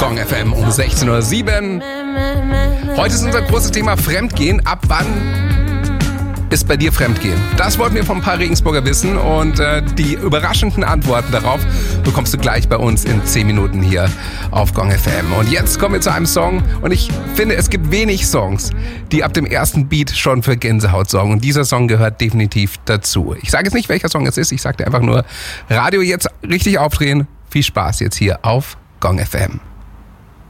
Gong FM um 16.07 Uhr. Heute ist unser großes Thema Fremdgehen. Ab wann ist bei dir Fremdgehen? Das wollten wir von ein paar Regensburger wissen und die überraschenden Antworten darauf bekommst du gleich bei uns in 10 Minuten hier auf Gong FM. Und jetzt kommen wir zu einem Song und ich finde, es gibt wenig Songs, die ab dem ersten Beat schon für Gänsehaut sorgen und dieser Song gehört definitiv dazu. Ich sage jetzt nicht, welcher Song es ist, ich sage dir einfach nur, Radio jetzt richtig aufdrehen. Viel Spaß jetzt hier auf Gong FM.